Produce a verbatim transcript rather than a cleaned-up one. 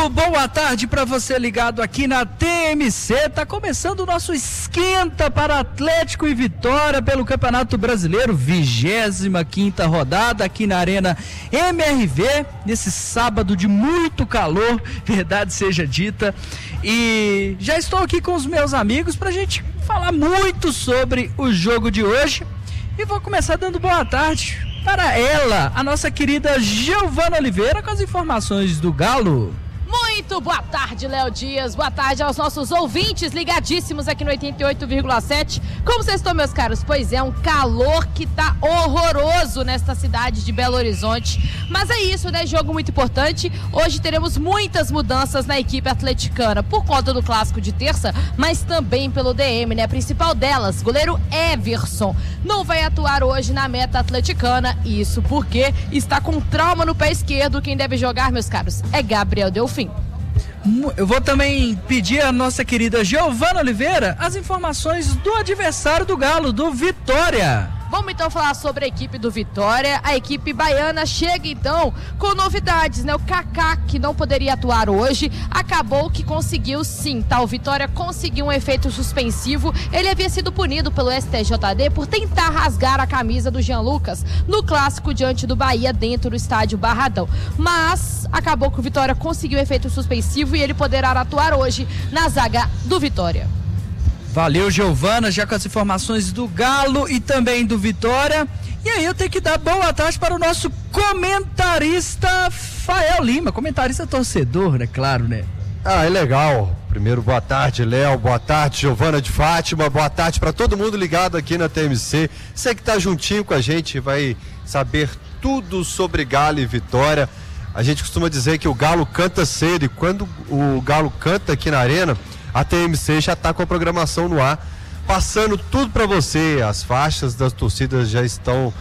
Muito boa tarde para você ligado aqui na T M C. Tá começando o nosso esquenta para Atlético e Vitória pelo Campeonato Brasileiro, vigésima quinta rodada aqui na Arena M R V, nesse sábado de muito calor, verdade seja dita. E já estou aqui com os meus amigos pra gente falar muito sobre o jogo de hoje. E vou começar dando boa tarde para ela, a nossa querida Giovana Oliveira, com as informações do Galo. Muito boa tarde, Léo Dias. Boa tarde aos nossos ouvintes ligadíssimos aqui no oitenta e oito vírgula sete. Como vocês estão, meus caros? Pois é, um calor que tá horroroso nesta cidade de Belo Horizonte. Mas é isso, né? Jogo muito importante. Hoje teremos muitas mudanças na equipe atleticana por conta do clássico de terça, mas também pelo D M, né? A principal delas, goleiro Everson, não vai atuar hoje na meta atleticana. Isso porque está com trauma no pé esquerdo. Quem deve jogar, meus caros, é Gabriel Delfim. Eu vou também pedir à nossa querida Giovana Oliveira as informações do adversário do Galo, do Vitória. Vamos então falar sobre a equipe do Vitória. A equipe baiana chega então com novidades, né? O Kaká, que não poderia atuar hoje, acabou que conseguiu sim, tá? O Vitória conseguiu um efeito suspensivo. Ele havia sido punido pelo S T J D por tentar rasgar a camisa do Jean Lucas no clássico diante do Bahia dentro do estádio Barradão. Mas acabou que o Vitória conseguiu um efeito suspensivo e ele poderá atuar hoje na zaga do Vitória. Valeu, Giovana, já com as informações do Galo e também do Vitória. E aí eu tenho que dar boa tarde para o nosso comentarista Fael Lima, comentarista torcedor, né? Claro, né? Ah, é legal. Primeiro, boa tarde, Léo, boa tarde, Giovana de Fátima, boa tarde para todo mundo ligado aqui na T M C. Você que tá juntinho com a gente vai saber tudo sobre Galo e Vitória. A gente costuma dizer que o Galo canta cedo e quando o Galo canta aqui na Arena, a T M C já está com a programação no ar, passando tudo para você. As faixas das torcidas já estão